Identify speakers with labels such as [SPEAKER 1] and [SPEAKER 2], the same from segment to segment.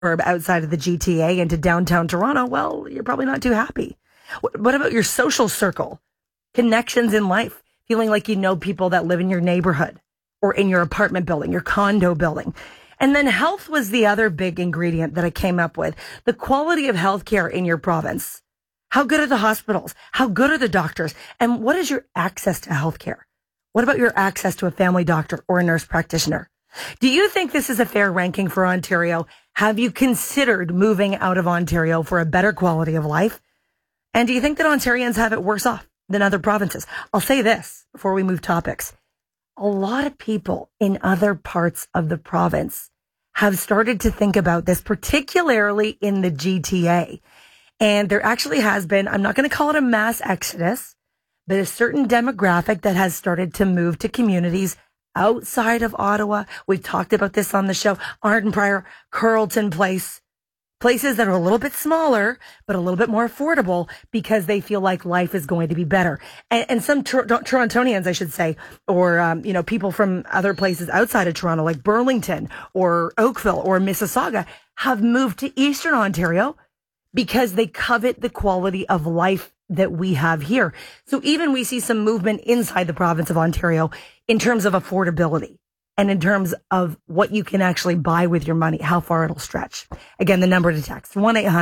[SPEAKER 1] or outside of the GTA into downtown Toronto, well, you're probably not too happy. What about your social circle? Connections in life, feeling like you know people that live in your neighborhood or in your apartment building, your condo building. And then health was the other big ingredient that I came up with. The quality of healthcare in your province. How good are the hospitals? How good are the doctors? And what is your access to healthcare? What about your access to a family doctor or a nurse practitioner? Do you think this is a fair ranking for Ontario? Have you considered moving out of Ontario for a better quality of life? And do you think that Ontarians have it worse off than other provinces? I'll say this before we move topics. A lot of people in other parts of the province have started to think about this, particularly in the GTA. And there actually has been, I'm not going to call it a mass exodus, but a certain demographic that has started to move to communities outside of Ottawa. We've talked about this on the show. Arden Prior, Carleton Place, places that are a little bit smaller, but a little bit more affordable because they feel like life is going to be better. And some Torontonians, I should say, or, people from other places outside of Toronto, like Burlington or Oakville or Mississauga, have moved to Eastern Ontario because they covet the quality of life that we have here. So even we see some movement inside the province of Ontario in terms of affordability. And in terms of what you can actually buy with your money, how far it'll stretch. Again, the number to text,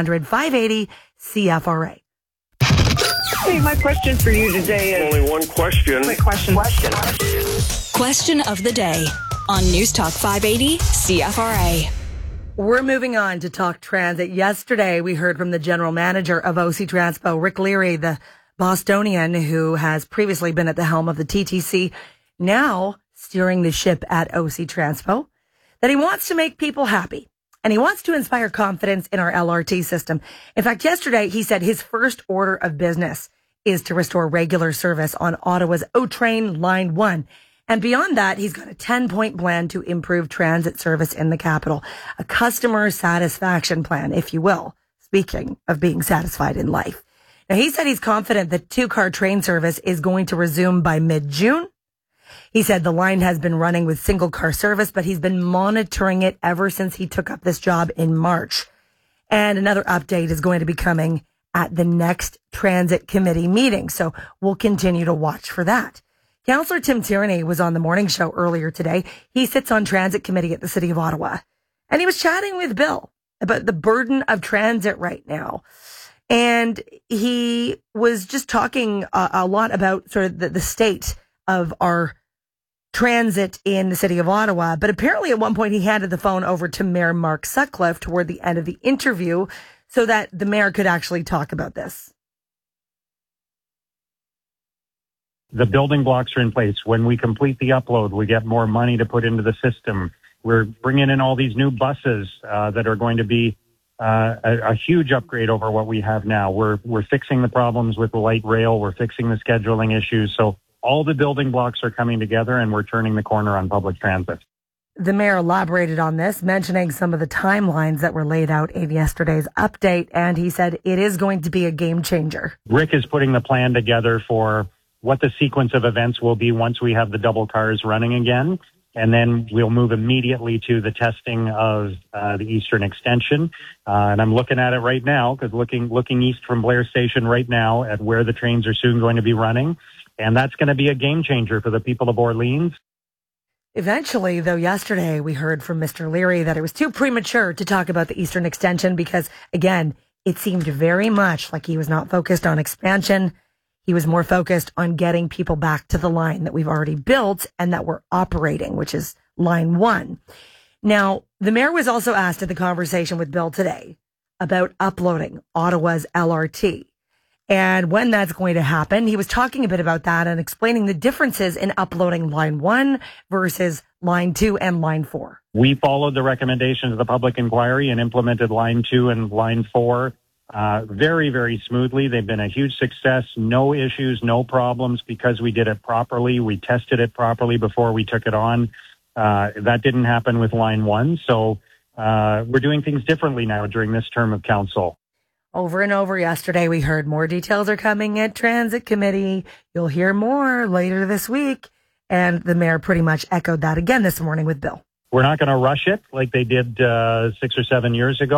[SPEAKER 1] 1-800-580-CFRA.
[SPEAKER 2] Hey, my question for you today is...
[SPEAKER 3] Only one question.
[SPEAKER 2] Quick question.
[SPEAKER 4] Question of the day on News Talk 580 CFRA.
[SPEAKER 1] We're moving on to talk transit. Yesterday, we heard from the general manager of OC Transpo, Rick Leary, the Bostonian who has previously been at the helm of the TTC, now steering the ship at OC Transpo, that he wants to make people happy and he wants to inspire confidence in our LRT system. In fact, yesterday he said his first order of business is to restore regular service on Ottawa's O-Train Line 1. And beyond that, he's got a 10-point plan to improve transit service in the capital, a customer satisfaction plan, if you will, speaking of being satisfied in life. Now, he said he's confident that two-car train service is going to resume by mid-June. He said the line has been running with single car service, but he's been monitoring it ever since he took up this job in March. And another update is going to be coming at the next transit committee meeting. So we'll continue to watch for that. Councillor Tim Tierney was on the morning show earlier today. He sits on transit committee at the City of Ottawa. And he was chatting with Bill about the burden of transit right now. And he was just talking a lot about sort of the state of our transit in the City of Ottawa. But apparently at one point he handed the phone over to Mayor Mark Sutcliffe toward the end of the interview so that the mayor could actually talk about this.
[SPEAKER 5] The building blocks are in place. When we complete the upload, we get more money to put into the system. We're bringing in all these new buses that are going to be a huge upgrade over what we have now. We're fixing the problems with the light rail. We're fixing the scheduling issues. So all the building blocks are coming together and we're turning the corner on public transit.
[SPEAKER 1] The mayor elaborated on this, mentioning some of the timelines that were laid out in yesterday's update. And he said it is going to be a game changer.
[SPEAKER 5] Rick is putting the plan together for what the sequence of events will be once we have the double cars running again. And then we'll move immediately to the testing of the Eastern Extension. And I'm looking at it right now, because looking east from Blair Station right now at where the trains are soon going to be running. And that's going to be a game changer for the people of Orleans.
[SPEAKER 1] Eventually, though, yesterday we heard from Mr. Leary that it was too premature to talk about the Eastern Extension because, again, it seemed very much like he was not focused on expansion. He was more focused on getting people back to the line that we've already built and that we're operating, which is Line 1. Now, the mayor was also asked at the conversation with Bill today about uploading Ottawa's LRT. And when that's going to happen, he was talking a bit about that and explaining the differences in uploading Line 1 versus Line 2 and Line 4.
[SPEAKER 5] We followed the recommendations of the public inquiry and implemented Line 2 and Line 4 very, very smoothly. They've been a huge success. No issues, no problems because we did it properly. We tested it properly before we took it on. That didn't happen with Line 1. So we're doing things differently now during this term of council.
[SPEAKER 1] Over and over yesterday, we heard more details are coming at Transit Committee. You'll hear more later this week. And the mayor pretty much echoed that again this morning with Bill.
[SPEAKER 5] We're not going to rush it like they did 6 or 7 years ago.